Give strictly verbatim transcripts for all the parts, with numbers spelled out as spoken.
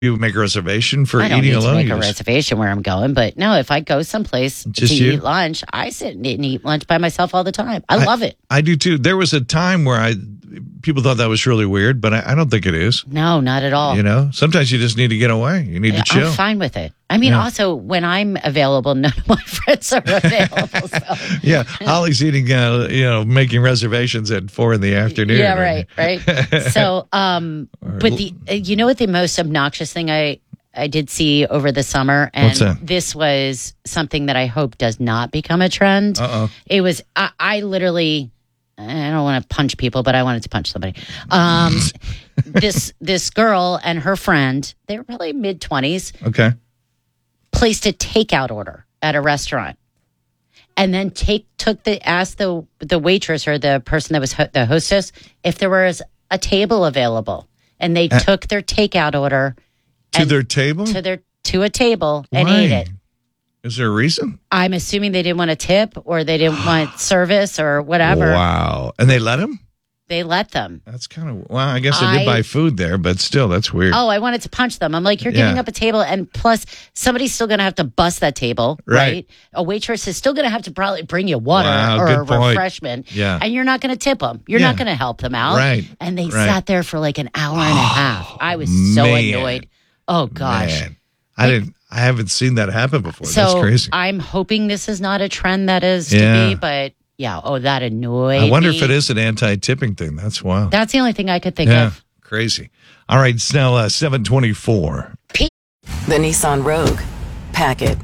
You make a reservation for I don't eating need alone? to make You a just- reservation where I'm going, but no, if I go someplace Just to you? eat lunch, I sit and eat lunch by myself all the time. I, I- love it. I do too. There was a time where I people thought that was really weird, but I, I don't think it is. No, not at all. You know, sometimes you just need to get away. You need to chill. I'm fine with it. I mean, Yeah. also, when I'm available, none of my friends are available. So. Yeah, Holly's eating, uh, you know, making reservations at four in the afternoon. Yeah, right, right. So, um, but the uh, you know what the most obnoxious thing I I did see over the summer, and What's that? this was something that I hope does not become a trend. Uh-oh. It was I, I literally. I don't want to punch people, but I wanted to punch somebody. Um, this this girl and her friend, they were probably mid twenties, Okay. placed a takeout order at a restaurant, and then take took the asked the the waitress or the person that was ho- the hostess if there was a table available, and they Uh, took their takeout order To and- their table? to their to a table and Why? ate it. Is there a reason? I'm assuming they didn't want a tip or they didn't want service or whatever. Wow. And they let him? They let them. That's kind of, well, I guess they did I- buy food there, but still, that's weird. Oh, I wanted to punch them. I'm like, you're giving Yeah. up a table, and plus, somebody's still going to have to bust that table, right? Right. A waitress is still going to have to probably bring you water Wow, or a good point. refreshment, Yeah. and you're not going to tip them. You're Yeah. not going to help them out, Right, And they right. sat there for like an hour and a half. I was so man. annoyed. Oh gosh. Man. I didn't, I haven't seen that happen before. So that's crazy. I'm hoping this is not a trend that is to Yeah. be, but yeah. Oh, that annoyed I wonder me. if it is an anti-tipping thing. That's wild. That's the only thing I could think yeah, of. crazy. All right, it's now uh, seven twenty-four. The Nissan Rogue. Pack it.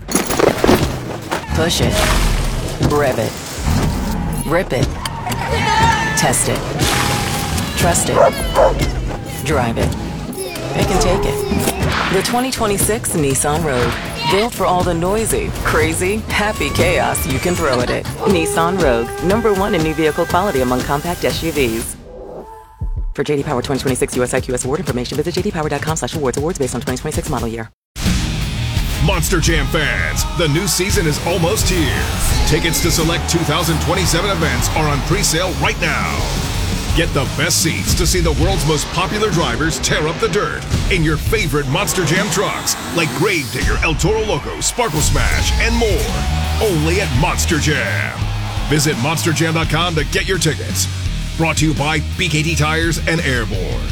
Push it. Rev it. Rip it. Test it. Trust it. Drive it. It can take it. The twenty twenty-six Nissan Rogue. Built for all the noisy, crazy, happy chaos you can throw at it. Nissan Rogue. Number one in new vehicle quality among compact S U Vs. For J D Power twenty twenty-six U S I Q S award information, visit j d power dot com slash awards. Awards based on twenty twenty-six model year. Monster Jam fans, the new season is almost here. Tickets to select two thousand twenty-seven events are on pre-sale right now. Get the best seats to see the world's most popular drivers tear up the dirt in your favorite Monster Jam trucks, like Gravedigger, El Toro Loco, Sparkle Smash, and more. Only at Monster Jam. Visit monster jam dot com to get your tickets. Brought to you by B K T Tires and Airborne.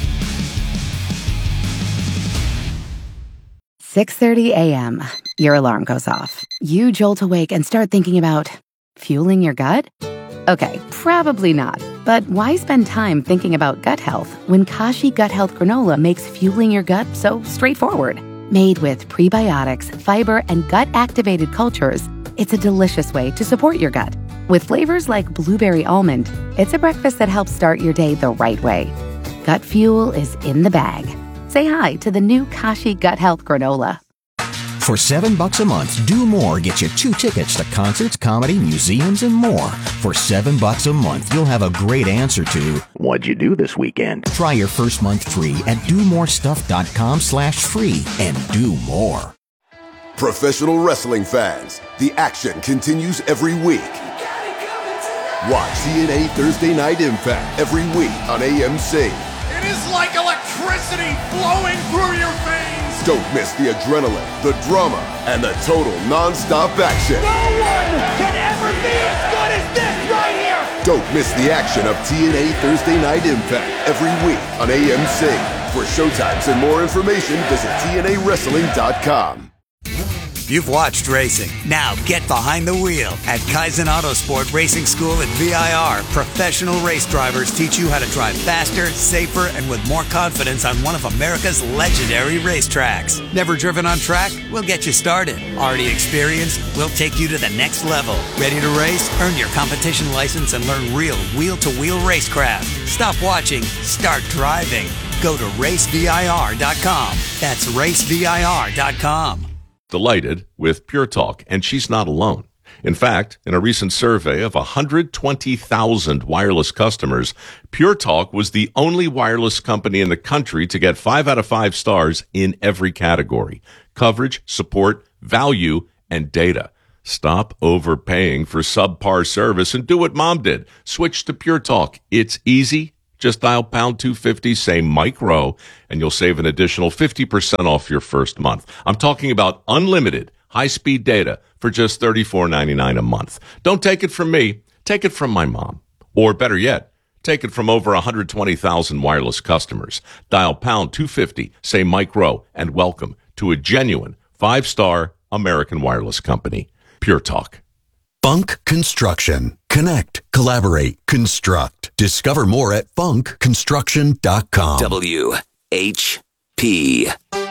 six thirty a.m. Your alarm goes off. You jolt awake and start thinking about fueling your gut? Okay, probably not. But why spend time thinking about gut health when Kashi Gut Health Granola makes fueling your gut so straightforward? Made with prebiotics, fiber, and gut-activated cultures, it's a delicious way to support your gut. With flavors like blueberry almond, it's a breakfast that helps start your day the right way. Gut fuel is in the bag. Say hi to the new Kashi Gut Health Granola. For seven bucks a month, Do More gets you two tickets to concerts, comedy, museums, and more. For seven bucks a month, you'll have a great answer to what'd you do this weekend? Try your first month free at do more stuff dot com slash free and do more. Professional wrestling fans, the action continues every week. Watch T N A Thursday Night Impact every week on A M C. It is like electricity flowing through your veins. Don't miss the adrenaline, the drama, and the total non-stop action. No one can ever be as good as this right here. Don't miss the action of T N A Thursday Night Impact every week on A M C. For showtimes and more information, visit T N A wrestling dot com. You've watched racing. Now get behind the wheel. At Kaizen Autosport Racing School at V I R, professional race drivers teach you how to drive faster, safer, and with more confidence on one of America's legendary racetracks. Never driven on track? We'll get you started. Already experienced? We'll take you to the next level. Ready to race? Earn your competition license and learn real wheel-to-wheel racecraft. Stop watching. Start driving. Go to race V I R dot com. That's race V I R dot com. Delighted with Pure Talk, and she's not alone. In fact, in a recent survey of one hundred twenty thousand wireless customers, Pure Talk was the only wireless company in the country to get five out of five stars in every category: coverage, support, value, and data. Stop overpaying for subpar service and do what Mom did. Switch to Pure Talk. It's easy, Just dial pound two fifty, say Mike Rowe, and you'll save an additional fifty percent off your first month. I'm talking about unlimited high-speed data for just thirty-four ninety-nine a month. Don't take it from me. Take it from my mom. Or better yet, take it from over one hundred twenty thousand wireless customers. Dial pound two fifty, say Mike Rowe, and welcome to a genuine five-star American wireless company. Pure Talk. Funk Construction. Connect, collaborate, construct. Discover more at funk construction dot com. W H P.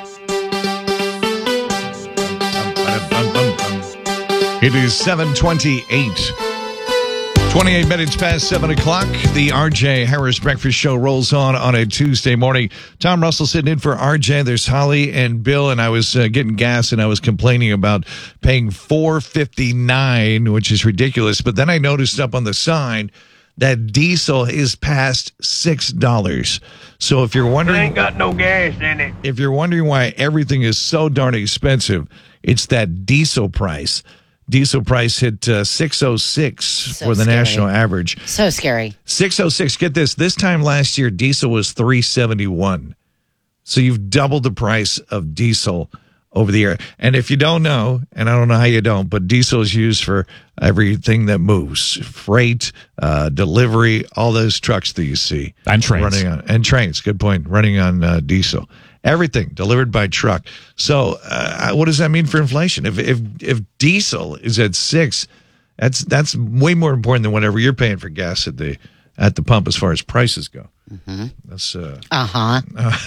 It is seven twenty-eight. twenty-eight minutes past seven o'clock. The R J Harris Breakfast Show rolls on on a Tuesday morning. Tom Russell sitting in for R J. There's Holly and Bill, and I was uh, getting gas, and I was complaining about paying four fifty-nine, which is ridiculous. But then I noticed up on the sign that diesel is past six dollars. So if you're wondering, it ain't got no gas in it. If you're wondering why everything is so darn expensive, it's that diesel price. Diesel price hit uh, six oh six so for the scary. national average. So scary. six oh six. Get this. This time last year, diesel was three seventy-one. So you've doubled the price of diesel over the year. And if you don't know, and I don't know how you don't, but diesel is used for everything that moves. Freight, uh, delivery, all those trucks that you see. And trains. Running on, and trains, good point, running on uh, diesel. Everything delivered by truck. So, uh, what does that mean for inflation? If if if diesel is at six, that's that's way more important than whatever you're paying for gas at the at the pump as far as prices go. Mm-hmm. That's uh, uh-huh.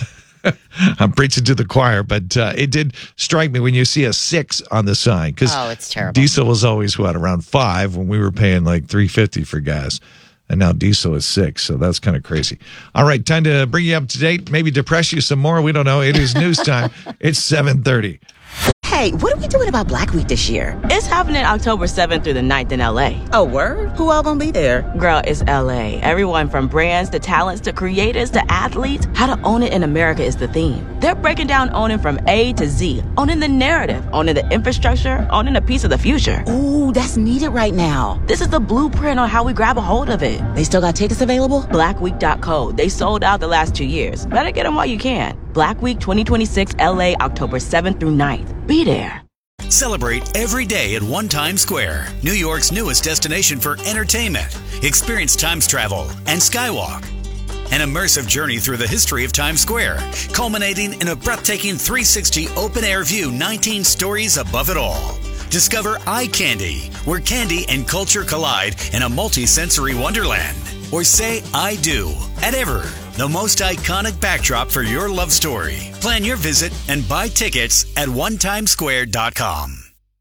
uh I'm preaching to the choir, but uh, it did strike me when you see a six on the sign because oh, it's terrible. Diesel was always what around five when we were paying like three fifty for gas. And now diesel is six, so that's kind of crazy. All right, time to bring you up to date, maybe depress you some more. We don't know. It is news time. It's seven thirty. Hey, what are we doing about Black Week this year? It's happening October seventh through the ninth in L A. Oh, word? Who all gonna be there? Girl, it's L A. Everyone from brands to talents to creators to athletes. How to own it in America is the theme. They're breaking down owning from A to Z. Owning the narrative, owning the infrastructure, owning a piece of the future. Ooh, that's needed right now. This is the blueprint on how we grab a hold of it. They still got tickets available? black week dot co. They sold out the last two years. Better get them while you can. Black Week twenty twenty-six L A, October seventh through ninth. Be there. Celebrate every day at One Times Square, New York's newest destination for entertainment. Experience Times travel and Skywalk. An immersive journey through the history of Times Square, culminating in a breathtaking three sixty open-air view, nineteen stories above it all. Discover Eye Candy, where candy and culture collide in a multi-sensory wonderland. Or say I do at Ever, the most iconic backdrop for your love story. Plan your visit and buy tickets at one times square dot com.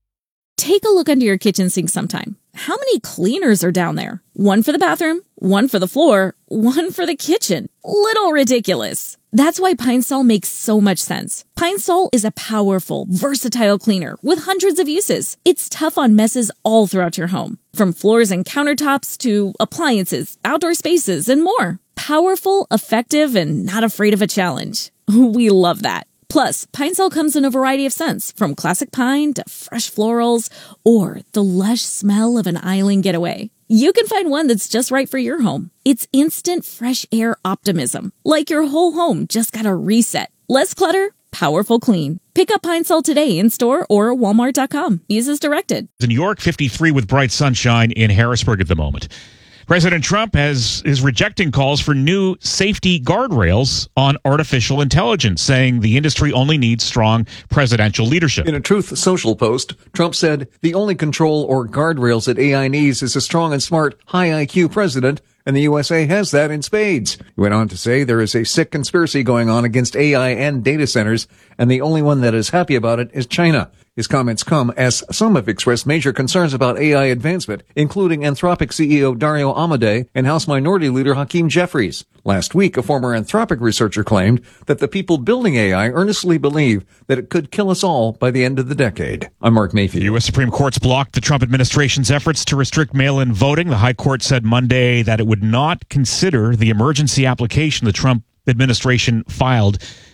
Take a look under your kitchen sink sometime. How many cleaners are down there? One for the bathroom, one for the floor, one for the kitchen. Little ridiculous. That's why Pine Sol makes so much sense. Pine Sol is a powerful, versatile cleaner with hundreds of uses. It's tough on messes all throughout your home, from floors and countertops to appliances, outdoor spaces, and more. Powerful, effective, and not afraid of a challenge. We love that. Plus, Pine Sol comes in a variety of scents, from classic pine to fresh florals, or the lush smell of an island getaway. You can find one that's just right for your home. It's instant fresh air optimism, like your whole home just got a reset. Less clutter, powerful clean. Pick up Pine Sol today in store or walmart dot com. Use as directed. In New York, fifty-three with bright sunshine in Harrisburg at the moment. President Trump has is rejecting calls for new safety guardrails on artificial intelligence, saying the industry only needs strong presidential leadership. In a Truth Social post, Trump said the only control or guardrails that A I needs is a strong and smart, high I Q president, and the U S A has that in spades. He went on to say there is a sick conspiracy going on against A I and data centers, and the only one that is happy about it is China. His comments come as some have expressed major concerns about A I advancement, including Anthropic C E O Dario Amodei and House Minority Leader Hakeem Jeffries. Last week, a former Anthropic researcher claimed that the people building A I earnestly believe that it could kill us all by the end of the decade. I'm Mark Mayfield. The U S Supreme Court's blocked the Trump administration's efforts to restrict mail-in voting. The High Court said Monday that it would not consider the emergency application the Trump administration filed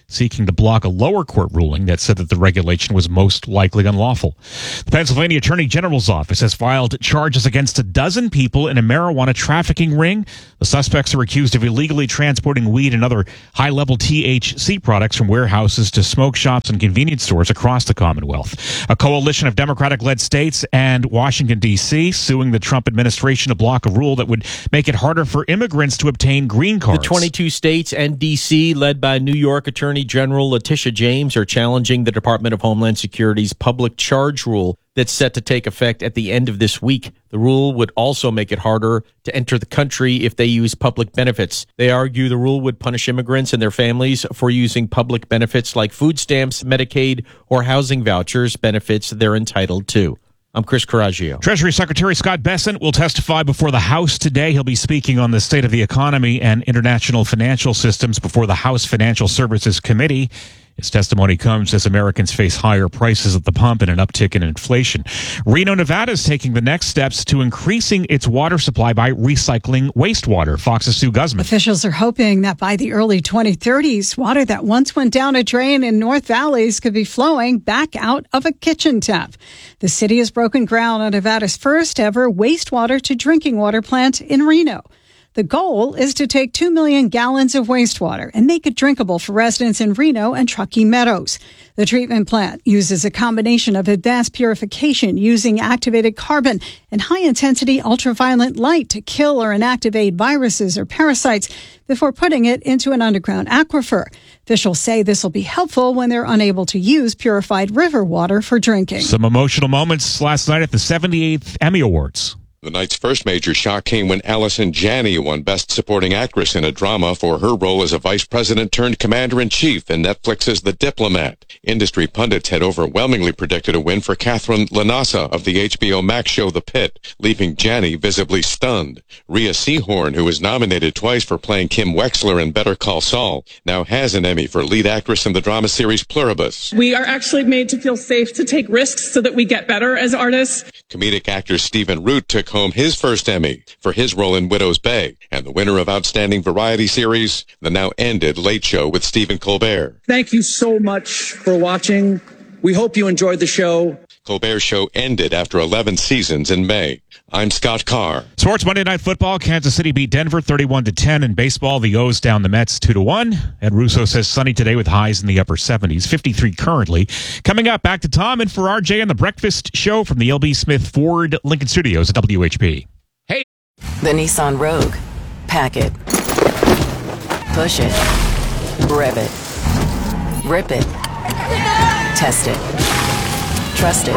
seeking to block a lower court ruling that said that the regulation was most likely unlawful. The Pennsylvania Attorney General's office has filed charges against a dozen people in a marijuana trafficking ring. The suspects are accused of illegally transporting weed and other high-level T H C products from warehouses to smoke shops and convenience stores across the Commonwealth. A coalition of Democratic-led states and Washington, D C suing the Trump administration to block a rule that would make it harder for immigrants to obtain green cards. The twenty-two states and D C, led by New York Attorney General Letitia James, are challenging the Department of Homeland Security's public charge rule that's set to take effect at the end of this week. The rule would also make it harder to enter the country if they use public benefits. They argue the rule would punish immigrants and their families for using public benefits like food stamps, Medicaid, or housing vouchers, benefits they're entitled to. I'm Chris Coraggio. Treasury Secretary Scott Bessent will testify before the House today. He'll be speaking on the state of the economy and international financial systems before the House Financial Services Committee. His testimony comes as Americans face higher prices at the pump and an uptick in inflation. Reno, Nevada is taking the next steps to increasing its water supply by recycling wastewater. Fox's Sue Guzman. Officials are hoping that by the early twenty thirties, water that once went down a drain in North Valleys could be flowing back out of a kitchen tap. The city has broken ground on Nevada's first ever wastewater to drinking water plant in Reno. The goal is to take two million gallons of wastewater and make it drinkable for residents in Reno and Truckee Meadows. The treatment plant uses a combination of advanced purification using activated carbon and high-intensity ultraviolet light to kill or inactivate viruses or parasites before putting it into an underground aquifer. Officials say this will be helpful when they're unable to use purified river water for drinking. Some emotional moments last night at the seventy-eighth Emmy Awards. The night's first major shock came when Allison Janney won Best Supporting Actress in a Drama for her role as a vice president turned commander-in-chief in Netflix's The Diplomat. Industry pundits had overwhelmingly predicted a win for Catherine Lanasa of the H B O Max show The Pit, leaving Janney visibly stunned. Rhea Seehorn, who was nominated twice for playing Kim Wexler in Better Call Saul, now has an Emmy for lead actress in the drama series Pluribus. We are actually made to feel safe to take risks so that we get better as artists. Comedic actor Stephen Root took home his first Emmy for his role in Widow's Bay, and the winner of Outstanding Variety Series, the now ended Late Show with Stephen Colbert. Thank you so much for watching. We hope you enjoyed the show. Colbert's show ended after eleven seasons in May. I'm Scott Carr. Sports Monday Night Football. Kansas City beat Denver thirty-one to ten. In baseball, the O's down the Mets two to one. Ed Russo says sunny today with highs in the upper seventies, fifty-three currently. Coming up, back to Tom and for R J and the Breakfast Show from the L B Smith Ford Lincoln Studios at W H P. Hey. The Nissan Rogue. Pack it. Push it. Rev it. Rip it. Test it. Trust it.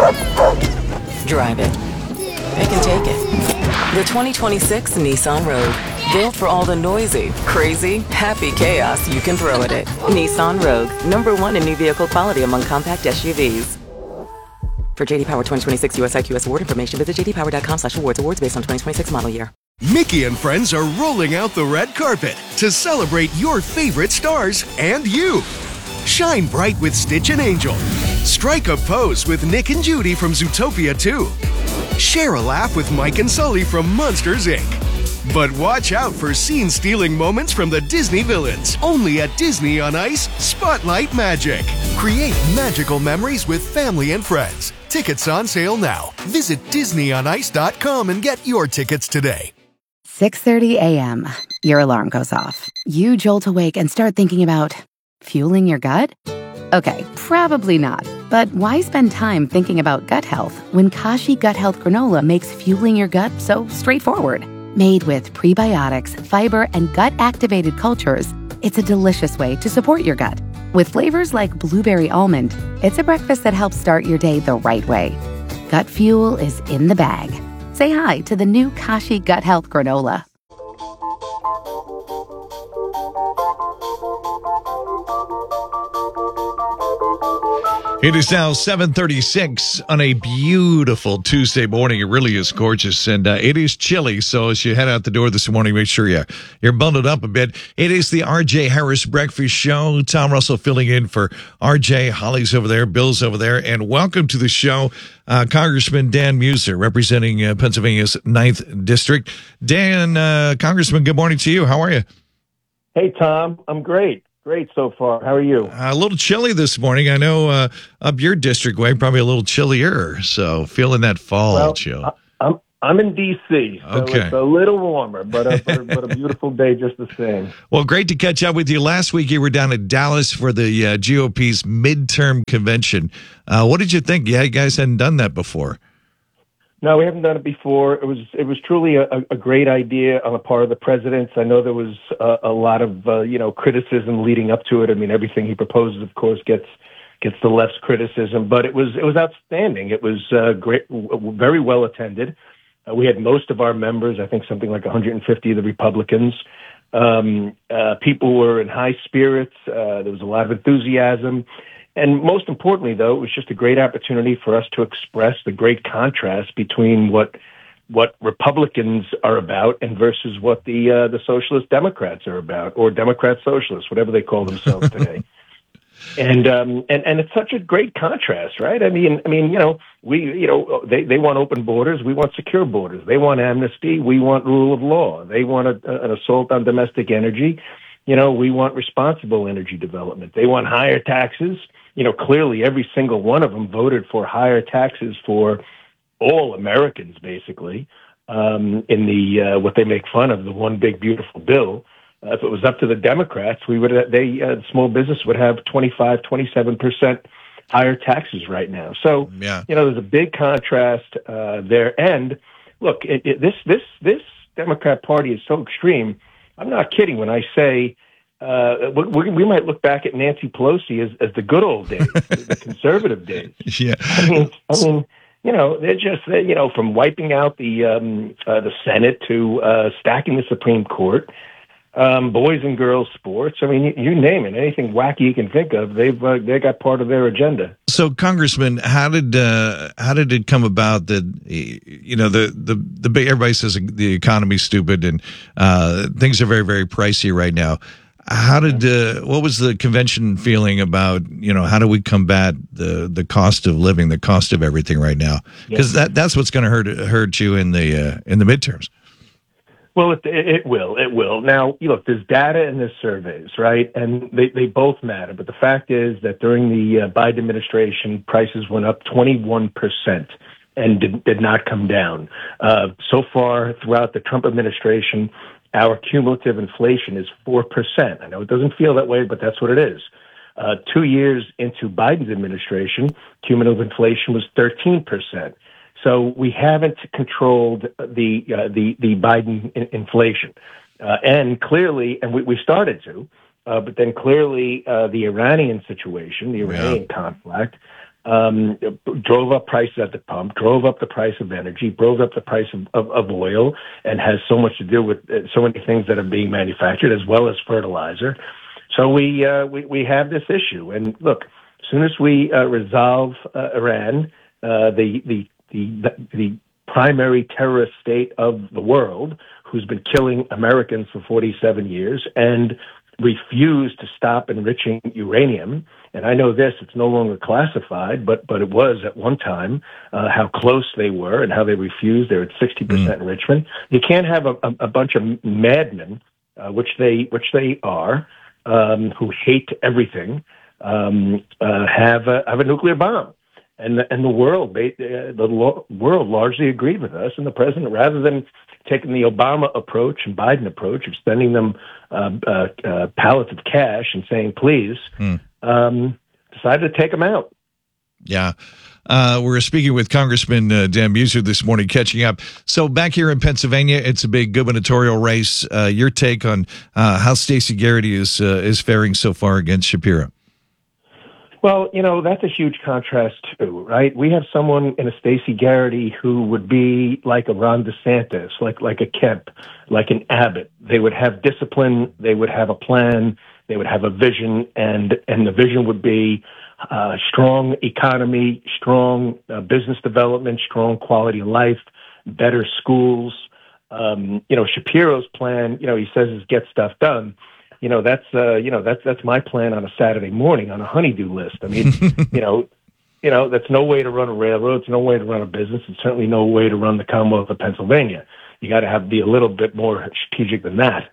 Drive it. It can take it. The twenty twenty-six Nissan Rogue. Built for all the noisy, crazy, happy chaos you can throw at it. Nissan Rogue. Number one in new vehicle quality among compact S U Vs. For J D Power twenty twenty-six U S I Q S award information, visit j d power dot com slash awards. Awards based on twenty twenty-six model year. Mickey and friends are rolling out the red carpet to celebrate your favorite stars and you. Shine bright with Stitch and Angel. Strike a pose with Nick and Judy from Zootopia two. Share a laugh with Mike and Sully from Monsters, Incorporated. But watch out for scene-stealing moments from the Disney villains. Only at Disney on Ice, Spotlight Magic. Create magical memories with family and friends. Tickets on sale now. Visit disney on ice dot com and get your tickets today. six thirty a.m. Your alarm goes off. You jolt awake and start thinking about fueling your gut? Okay, probably not. But why spend time thinking about gut health when Kashi Gut Health Granola makes fueling your gut so straightforward? Made with prebiotics, fiber, and gut-activated cultures, it's a delicious way to support your gut. With flavors like blueberry almond, it's a breakfast that helps start your day the right way. Gut fuel is in the bag. Say hi to the new Kashi Gut Health Granola. It is now seven thirty-six on a beautiful Tuesday morning. It really is gorgeous, and uh, it is chilly. So as you head out the door this morning, make sure you, you're bundled up a bit. It is the R J Harris Breakfast Show. Tom Russell filling in for R J. Holly's over there. Bill's over there. And welcome to the show, uh, Congressman Dan Muser, representing uh, Pennsylvania's ninth District. Dan, uh, Congressman, good morning to you. How are you? Hey, Tom. I'm great. Great so far. How are you? Uh, a little chilly this morning. I know uh, up your district way, probably a little chillier. So feeling that fall well, chill. I, I'm I'm in D C, so Okay. it's a little warmer, but a, but, a, but a beautiful day just the same. Well, great to catch up with you. Last week you were down in Dallas for the uh, G O P's midterm convention. Uh, what did you think? Yeah, you guys hadn't done that before. No, we haven't done it before. It was it was truly a, a great idea on the part of the president. I know there was a, a lot of uh, you know criticism leading up to it. I mean, everything he proposes, of course, gets gets the left's criticism, but it was it was outstanding. It was uh, great, very well attended. Uh, we had most of our members, I think something like one hundred fifty of the Republicans. Um, uh, people were in high spirits. Uh, there was a lot of enthusiasm. And most importantly, though, it was just a great opportunity for us to express the great contrast between what what Republicans are about and versus what the uh, the Socialist Democrats are about, or Democrat Socialists, whatever they call themselves today. And um, and and it's such a great contrast, right? I mean, I mean, you know, we, you know, they, they want open borders, we want secure borders. They want amnesty, we want rule of law. They want a, an assault on domestic energy. You know, we want responsible energy development. They want higher taxes. You know, clearly every single one of them voted for higher taxes for all Americans, basically, um, in the uh, what they make fun of, the one big beautiful bill. Uh, if it was up to the Democrats, we would they uh, small business would have twenty-five, twenty-seven percent higher taxes right now. So, yeah. you know, there's a big contrast uh, there. And look, it, it, this this this Democrat Party is so extreme. I'm not kidding when I say. Uh, we, we might look back at Nancy Pelosi as, as the good old days, the conservative days. Yeah, I mean, I mean, you know, they're just, they're, you know, from wiping out the um, uh, the Senate to uh, stacking the Supreme Court, um, boys and girls sports. I mean, you, you name it, anything wacky you can think of, they've uh, they got part of their agenda. So, Congressman, how did uh, how did it come about that you know the the the big, everybody says the economy's stupid and uh, things are very very pricey right now. How did uh, what was the convention feeling about, you know, how do we combat the the cost of living, the cost of everything right now? Because that that's what's going to hurt hurt you in the uh, in the midterms. Well, it, it will. It will. Now, you look, there's data and there's surveys, right? And they, they both matter. But the fact is that during the uh, Biden administration, prices went up twenty-one percent and did, did not come down. Uh, so far throughout the Trump administration, our cumulative inflation is four percent. I know it doesn't feel that way, but that's what it is. Uh, two years into Biden's administration, cumulative inflation was thirteen percent. So we haven't controlled the uh, the the Biden in- inflation, uh, and clearly, and we, we started to, uh, but then clearly uh, the Iranian situation, the Iranian yeah. conflict, um, drove up prices at the pump, drove up the price of energy, drove up the price of, of, of oil, and has so much to do with uh, so many things that are being manufactured as well as fertilizer. So we uh, we we have this issue, and look, as soon as we uh, resolve uh, Iran, uh, the the The, the primary terrorist state of the world, who's been killing Americans for forty-seven years and refused to stop enriching uranium. And I know this, it's no longer classified, but, but it was at one time, uh, how close they were and how they refused. They're at sixty percent mm. enrichment. You can't have a, a, a bunch of madmen, uh, which they, which they are, um, who hate everything, um, uh, have a, have a nuclear bomb. And the, and the world, uh, the lo- world largely agreed with us. And the president, rather than taking the Obama approach and Biden approach of sending them uh, uh, uh, pallets of cash and saying, please, mm. um, decided to take them out. Yeah. Uh, we're speaking with Congressman uh, Dan Buser this morning, catching up. So back here in Pennsylvania, it's a big gubernatorial race. Uh, your take on uh, how Stacey Garrity is uh, is faring so far against Shapiro? Well, you know, that's a huge contrast, too, right? We have someone in a Stacey Garrity who would be like a Ron DeSantis, like like a Kemp, like an Abbott. They would have discipline. They would have a plan. They would have a vision. And, and the vision would be uh, strong economy, strong uh, business development, strong quality of life, better schools. Um, you know, Shapiro's plan, you know, he says is get stuff done. You know, that's, uh, you know, that's, that's my plan on a Saturday morning on a honeydew list. I mean, you know, you know, that's no way to run a railroad. It's no way to run a business. It's certainly no way to run the Commonwealth of Pennsylvania. You got to have, be a little bit more strategic than that.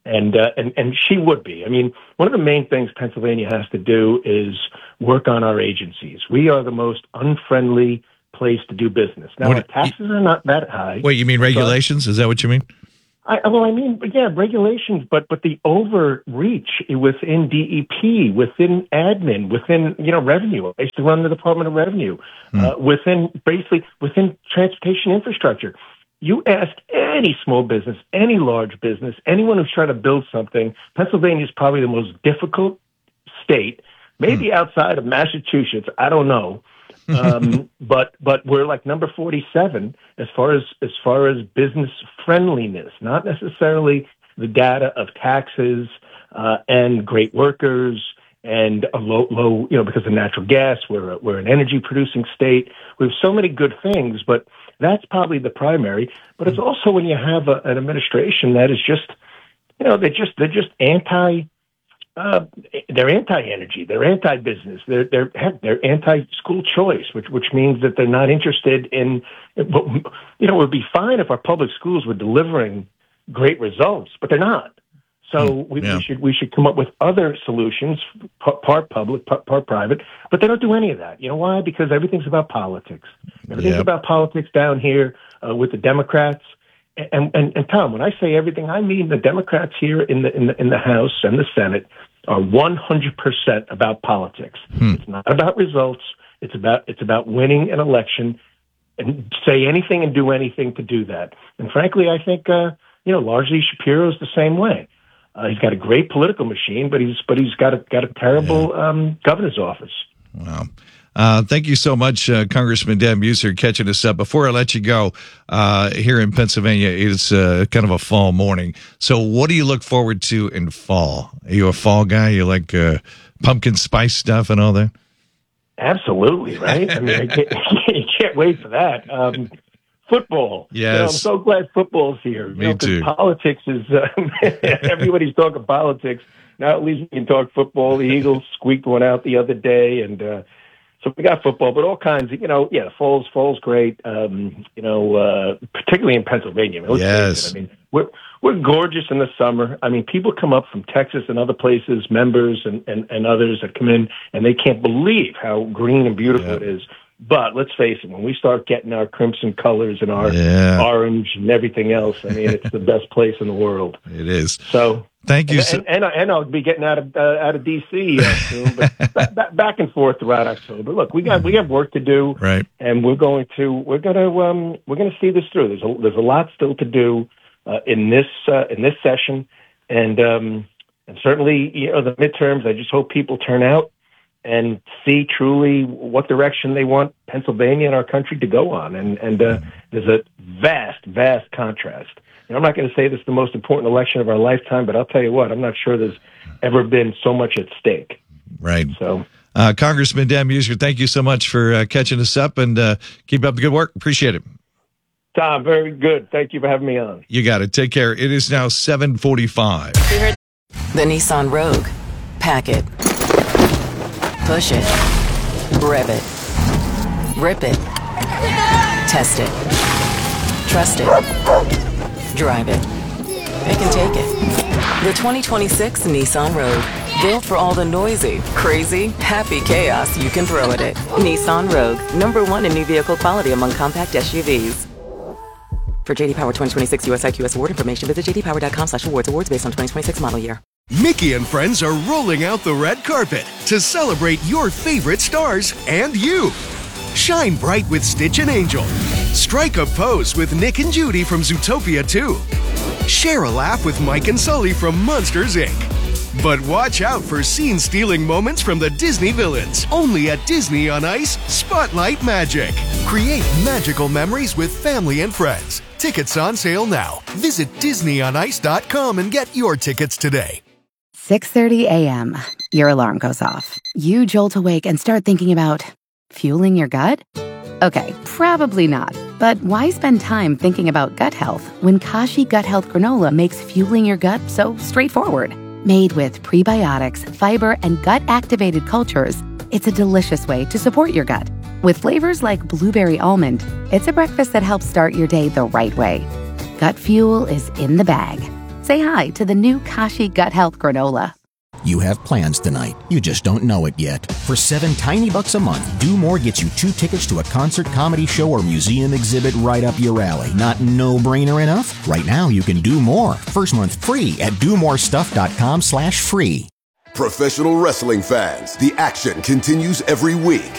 And, uh, and, and she would be. I mean, one of the main things Pennsylvania has to do is work on our agencies. We are the most unfriendly place to do business. Now, What- our taxes are not that high. Wait, you mean regulations? Is that what you mean? I, well, I mean, yeah, regulations, but but the overreach within D E P, within admin, within you know revenue. I used to run the Department of Revenue, Mm. uh, within basically within transportation infrastructure. You ask any small business, any large business, anyone who's trying to build something. Pennsylvania is probably the most difficult state, maybe Mm. outside of Massachusetts. I don't know. um, but but we're like number forty-seven as far as as far as business friendliness, not necessarily the data of taxes uh, and great workers and a low low you know because of natural gas. We're a, we're an energy producing state. We have so many good things, but that's probably the primary. But it's also when you have a, an administration that is just you know they're just they're just anti. Uh, they're anti-energy. They're anti-business. They're they're heck, they're anti-school choice, which which means that they're not interested in. You know, it would be fine if our public schools were delivering great results, but they're not. So we, Yeah. we should we should come up with other solutions, p- part public, part, part private. But they don't do any of that. You know why? Because everything's about politics. Everything's Yep. about politics down here uh, with the Democrats. And, and, and Tom, when I say everything, I mean the Democrats here in the in the in the House and the Senate are one hundred percent about politics. Hmm. It's not about results. It's about it's about winning an election and say anything and do anything to do that. And frankly, I think uh, you know largely Shapiro's the same way. Uh, he's got a great political machine, but he's but he's got a got a terrible um, governor's office. Wow. Uh, thank you so much, uh, Congressman Dan Buser, catching us up. Before I let you go, uh, here in Pennsylvania, it's uh, kind of a fall morning. So what do you look forward to in fall? Are you a fall guy? You like uh, pumpkin spice stuff and all that? Absolutely, right? I mean, I can't, you can't wait for that. Um, football. You know, I'm Yes. so glad football's here. Me you know, 'cause too. Politics is, uh, everybody's talking politics. Now at least we can talk football. The Eagles squeaked one out the other day, and uh, so we got football, but all kinds of, you know, yeah, fall's, fall's great, um, you know, uh, particularly in Pennsylvania. I mean, let's face Yes. it. I mean, we're, we're gorgeous in the summer. I mean, people come up from Texas and other places, members and, and, and others that come in, and they can't believe how green and beautiful Yeah. it is. But let's face it, when we start getting our crimson colors and our Yeah. orange and everything else, I mean, it's the best place in the world. It is. So Thank you. and, so- and, and, and I'll be getting out of uh, out of D C uh, soon, but ba- ba- back and forth throughout October. Look, we got we have work to do, Right. and we're going to we're going to um, we're going to see this through. There's a, there's a lot still to do uh, in this uh, in this session, and um, and certainly you know the midterms. I just hope people turn out and see truly what direction they want Pennsylvania and our country to go on. And and uh, there's a vast vast contrast. You know, I'm not going to say this is the most important election of our lifetime, but I'll tell you what, I'm not sure there's ever been so much at stake. Right. So, Uh, Congressman Dan Buser, thank you so much for uh, catching us up, and uh, keep up the good work. Appreciate it. Tom, very good. Thank you for having me on. You got it. Take care. It is now seven forty-five. The Nissan Rogue. Pack it. Push it. Rev it. Rip it. Test it. Trust it. Drive it. It can take it. The twenty twenty-six Nissan Rogue. Built for all the noisy, crazy, happy chaos you can throw at it. Nissan Rogue. Number one in new vehicle quality among compact S U Vs. For J D Power twenty twenty-six U S I Q S award information, visit j d power dot com slash awards. Awards based on twenty twenty-six model year. Mickey and friends are rolling out the red carpet to celebrate your favorite stars and you. Shine bright with Stitch and Angel. Strike a pose with Nick and Judy from Zootopia two. Share a laugh with Mike and Sully from Monsters, Incorporated. But watch out for scene-stealing moments from the Disney villains. Only at Disney on Ice Spotlight Magic. Create magical memories with family and friends. Tickets on sale now. Visit disney on ice dot com and get your tickets today. six thirty a.m. Your alarm goes off. You jolt awake and start thinking about fueling your gut? Okay, probably not. But why spend time thinking about gut health when Kashi Gut Health Granola makes fueling your gut so straightforward? Made with prebiotics, fiber, and gut-activated cultures, it's a delicious way to support your gut. With flavors like blueberry almond, it's a breakfast that helps start your day the right way. Gut fuel is in the bag. say hi to the new Kashi Gut Health Granola. You have plans tonight. You just don't know it yet. For seven tiny bucks a month, Do More gets you two tickets to a concert, comedy show, or museum exhibit right up your alley. Not no-brainer enough? Right now, you can do more. First month free at do more stuff dot com slash free. Professional wrestling fans, the action continues every week.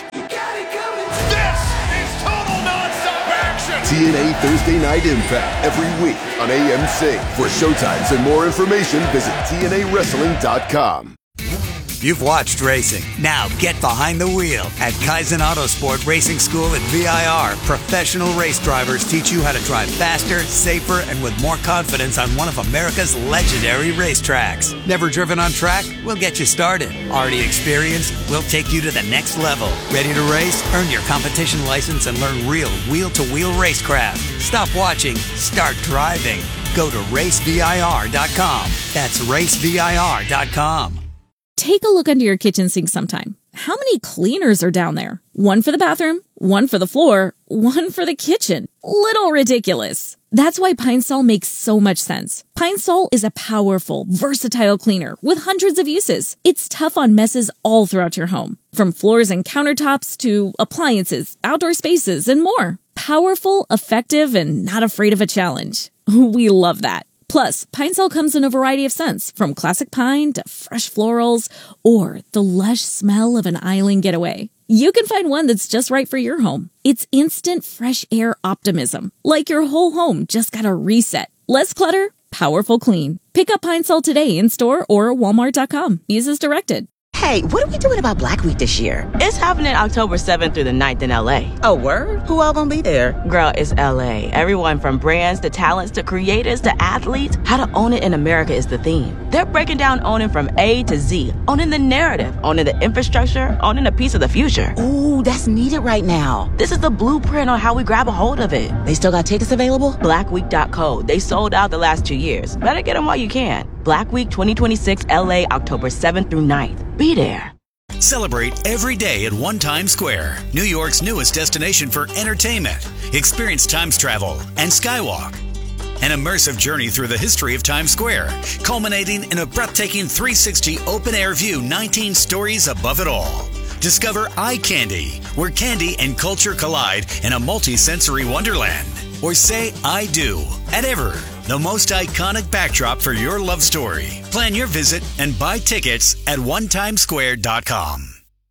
T N A Thursday Night Impact every week on A M C. For showtimes and more information, visit T N A wrestling dot com. You've watched racing. Now get behind the wheel. At Kaizen Autosport Racing School at V I R, professional race drivers teach you how to drive faster, safer, and with more confidence on one of America's legendary racetracks. Never driven on track? We'll get you started. Already experienced? We'll take you to the next level. Ready to race? Earn your competition license and learn real wheel-to-wheel racecraft. Stop watching. Start driving. Go to race V I R dot com. That's race V I R dot com. Take a look under your kitchen sink sometime. How many cleaners are down there? One for the bathroom, one for the floor, one for the kitchen. Little ridiculous. That's why Pine Sol makes so much sense. Pine Sol is a powerful, versatile cleaner with hundreds of uses. It's tough on messes all throughout your home, from floors and countertops to appliances, outdoor spaces, and more. Powerful, effective, and not afraid of a challenge. We love that. Plus, Pine Sol comes in a variety of scents, from classic pine to fresh florals or the lush smell of an island getaway. You can find one that's just right for your home. It's instant fresh air optimism, like your whole home just got a reset. Less clutter, powerful clean. Pick up Pine Sol today in store or walmart dot com. Use as directed. Hey, what are we doing about Black Week this year? It's happening October seventh through the ninth in L A. Oh, word? Who all gonna be there? Girl, it's L A. Everyone from brands to talents to creators to athletes, how to own it in America is the theme. They're breaking down owning from A to Z, owning the narrative, owning the infrastructure, owning a piece of the future. Ooh, that's needed right now. This is the blueprint on how we grab a hold of it. They still got tickets available? black week dot co. They sold out the last two years. Better get them while you can. Black Week twenty twenty-six L A, October seventh through ninth. Be there. Celebrate every day at One Times Square, New York's newest destination for entertainment. Experience Times travel and Skywalk. An immersive journey through the history of Times Square, culminating in a breathtaking three sixty open-air view, nineteen stories above it all. Discover Eye Candy, where candy and culture collide in a multi-sensory wonderland. Or say I do at Ever, the most iconic backdrop for your love story. Plan your visit and buy tickets at one times square dot com.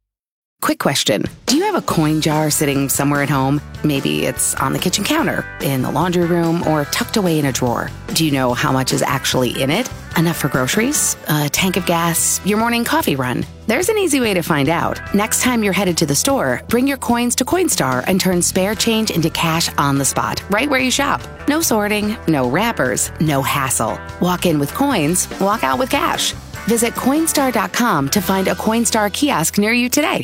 Quick question. Do you have a coin jar sitting somewhere at home? Maybe it's on the kitchen counter, in the laundry room, or tucked away in a drawer. Do you know how much is actually in it? Enough for groceries? A tank of gas? Your morning coffee run? There's an easy way to find out. Next time you're headed to the store, bring your coins to Coinstar and turn spare change into cash on the spot, right where you shop. No sorting, no wrappers, no hassle. Walk in with coins, walk out with cash. Visit Coinstar dot com to find a Coinstar kiosk near you today.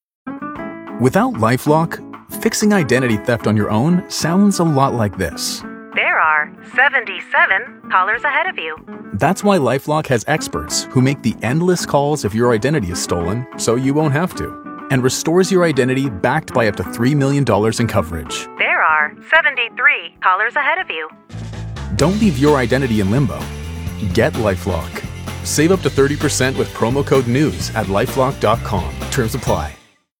Without LifeLock, fixing identity theft on your own sounds a lot like this. There are seventy-seven callers ahead of you. That's why LifeLock has experts who make the endless calls if your identity is stolen so you won't have to, and restores your identity backed by up to three million dollars in coverage. There are seventy-three callers ahead of you. Don't leave your identity in limbo. Get LifeLock. Save up to thirty percent with promo code NEWS at lifelock dot com. Terms apply.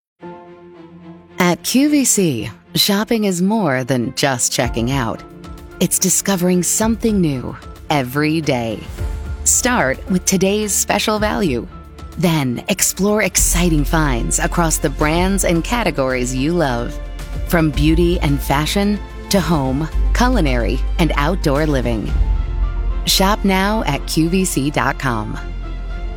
At Q V C, shopping is more than just checking out. It's discovering something new every day. Start with today's special value. Then explore exciting finds across the brands and categories you love. From beauty and fashion to home, culinary, and outdoor living. Shop now at Q V C dot com.